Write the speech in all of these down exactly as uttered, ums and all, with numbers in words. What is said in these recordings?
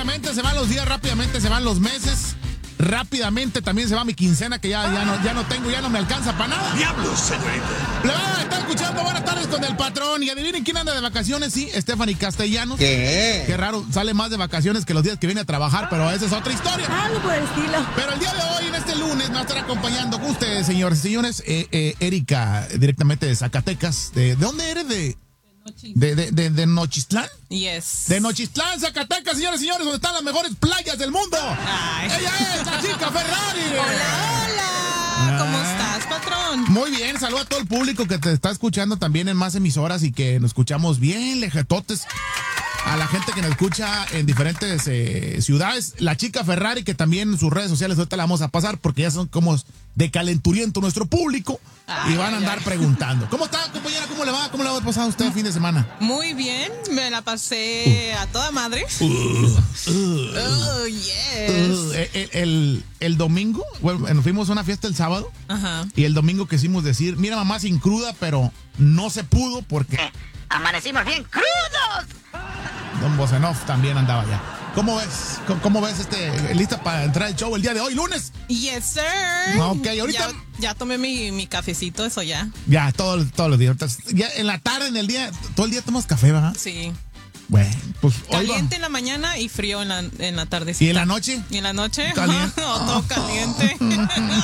Rápidamente se van los días, rápidamente se van los meses. Rápidamente también se va mi quincena, que ya, ya, no, ya no tengo, ya no me alcanza para nada. ¡Diablos, señorita! Le van a estar escuchando Buenas Tardes con el Patrón. Y adivinen quién anda de vacaciones, sí, Stephanie Castellanos. ¿Qué? Qué raro, sale más de vacaciones que los días que viene a trabajar, pero esa es otra historia. Algo por el estilo. Pero el día de hoy, en este lunes, me va a estar acompañando con ustedes, señores y señores, eh, eh, Erika, directamente de Zacatecas. ¿De, ¿de dónde eres? ¿De, de, de, de, de Nochistlán? Yes. De Nochistlán, Zacatecas, señores y señores, donde están las mejores playas del mundo. Ay. Ella es la chica Ferrari. Hola, hola. ¿Cómo estás, patrón? Muy bien, saludo a todo el público que te está escuchando también en más emisoras y que nos escuchamos bien lejetotes. A la gente que nos escucha en diferentes eh, ciudades. La chica Ferrari, que también en sus redes sociales ahorita la vamos a pasar porque ya son como de calenturiento nuestro público. Ay, y van a andar ay. preguntando. ¿Cómo está, compañera? ¿Cómo le va? ¿Cómo le ha pasado a usted el fin de semana? Muy bien, me la pasé a toda madre. Uh, uh, Oh, yes. uh, el, el, el domingo, bueno, nos fuimos a una fiesta el sábado. Ajá. Y el domingo quisimos decir, mira mamá, sin cruda, pero no se pudo porque Amanecimos bien crudos. Don Bosenov también andaba allá. ¿Cómo ves? ¿Cómo, cómo ves este lista para entrar al show el día de hoy, lunes? Yes, sir. Ok, ahorita- Ya, ya tomé mi, mi cafecito, eso ya. Ya, todo- todos los días. Ahorita- Ya en la tarde, en el día, todo el día tomas café, ¿verdad? Sí. Bueno, pues hoy Caliente va. en la mañana y frío en la, en la tardecita. ¿Y en la noche? ¿Y en la noche? Caliente. Oh, todo caliente. ¿Tú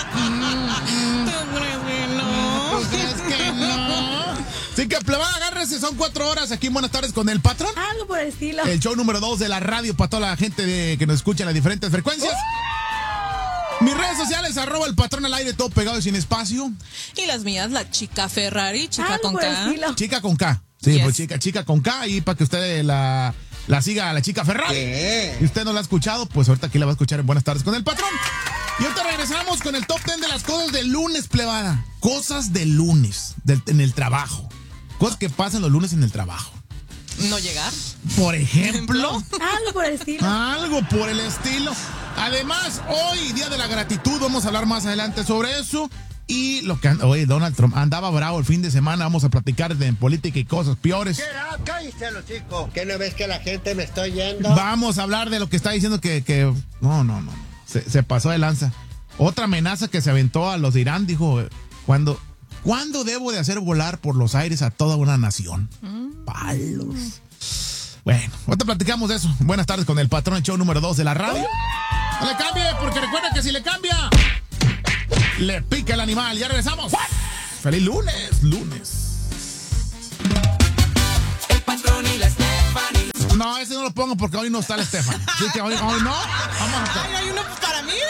crees que no? ¿Crees que no? Así que, plebada, agárrese, son cuatro horas aquí en Buenas Tardes con el Patrón. Algo por el estilo. El show número dos de la radio para toda la gente de, que nos escucha en las diferentes frecuencias. Mis redes sociales, arroba el Patrón al aire, todo pegado y sin espacio. Y las mías, la chica Ferrari, chica Algo con por el K. estilo. Chica con K. Sí, Yes. pues chica, chica con K, y para que usted la, la siga a la chica Ferrari. ¿Qué? Y usted no la ha escuchado, pues ahorita aquí la va a escuchar en Buenas Tardes con el Patrón. Y ahorita regresamos con el top ten de las cosas del lunes, plebada. Cosas del lunes, del- en el trabajo. Cosas que pasan los lunes en el trabajo. No llegar. Por ejemplo, Algo por el estilo. algo por el estilo. Además, hoy, Día de la Gratitud, vamos a hablar más adelante sobre eso. Y lo que, and- oye, Donald Trump andaba bravo el fin de semana, vamos a platicar de política y cosas peores. Cállese los chicos. ¿Qué no ves que la gente me está yendo? Vamos a hablar de lo que está diciendo que, que no, no, no, se, se pasó de lanza. Otra amenaza que se aventó a los de Irán, dijo, cuando, ¿cuándo debo de hacer volar por los aires a toda una nación? Palos. Bueno, ahorita platicamos de eso. Buenas tardes con el Patrón, el show número dos de la radio. No le cambie, porque recuerda que si le cambia, le pica el animal. Ya regresamos. ¡Feliz lunes! Lunes. El Patrón y la Stephanie. No, ese no lo pongo porque hoy no está la Stephanie. Así que hoy, hoy no. Vamos a Ay, hay uno para mí.